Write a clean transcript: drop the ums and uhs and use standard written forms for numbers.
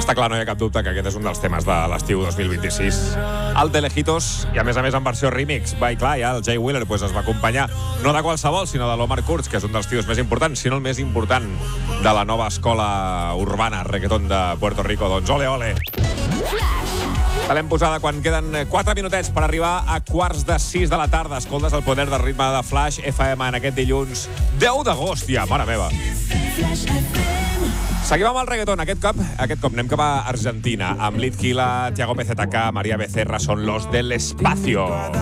Està clar, no hi ha cap dubte que aquest és un dels temes de l'estiu 2026. El de Lejitos, i a més en versió remix. Va, i clar, ja el Jay Wheeler es va acompanyar no de qualsevol, sinó de l'Omar Kurz, que és un dels tios més importants, sinó el més important de la nova escola urbana reggaeton de Puerto Rico. Doncs ole, ole. Te l'hem posada quan queden 4 minutets per arribar a 5:45 de la tarda. Escoltes el poder del ritme de Flash FM en aquest dilluns 10 d'agost, ja, mare meva. Seguim amb el reggaeton. Aquest cop anem cap a Argentina, amb Litquila, Tiago PZK, María Becerra, són los del espacio.